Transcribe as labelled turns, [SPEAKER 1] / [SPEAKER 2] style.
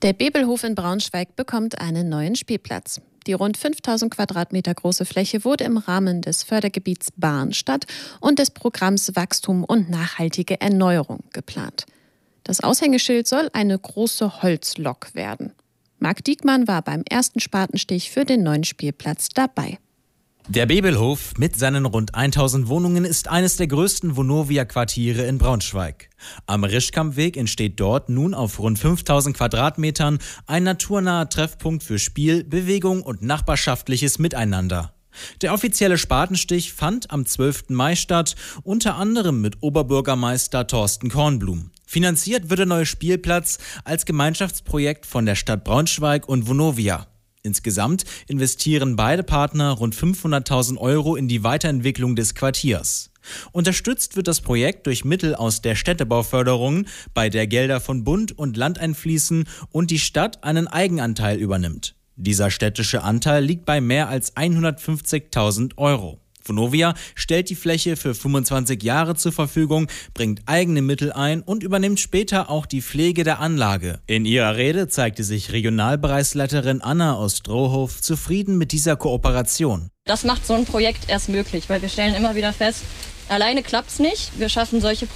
[SPEAKER 1] Der Bebelhof in Braunschweig bekommt einen neuen Spielplatz. Die rund 5000 Quadratmeter große Fläche wurde im Rahmen des Fördergebiets Bahnstadt und des Programms Wachstum und nachhaltige Erneuerung geplant. Das Aushängeschild soll eine große Holzlok werden. Marc Diekmann war beim ersten Spatenstich für den neuen Spielplatz dabei.
[SPEAKER 2] Der Bebelhof mit seinen rund 1000 Wohnungen ist eines der größten Vonovia-Quartiere in Braunschweig. Am Rischkampweg entsteht dort nun auf rund 5000 Quadratmetern ein naturnaher Treffpunkt für Spiel, Bewegung und nachbarschaftliches Miteinander. Der offizielle Spatenstich fand am 12. Mai statt, unter anderem mit Oberbürgermeister Thorsten Kornblum. Finanziert wird der neue Spielplatz als Gemeinschaftsprojekt von der Stadt Braunschweig und Vonovia. Insgesamt investieren beide Partner rund 500.000 € in die Weiterentwicklung des Quartiers. Unterstützt wird das Projekt durch Mittel aus der Städtebauförderung, bei der Gelder von Bund und Land einfließen und die Stadt einen Eigenanteil übernimmt. Dieser städtische Anteil liegt bei mehr als 150.000 €. Vonovia stellt die Fläche für 25 Jahre zur Verfügung, bringt eigene Mittel ein und übernimmt später auch die Pflege der Anlage. In ihrer Rede zeigte sich Regionalbereichsleiterin Anna aus Strohhof zufrieden mit dieser Kooperation.
[SPEAKER 3] Das macht so ein Projekt erst möglich, weil wir stellen immer wieder fest, alleine klappt es nicht. Wir schaffen solche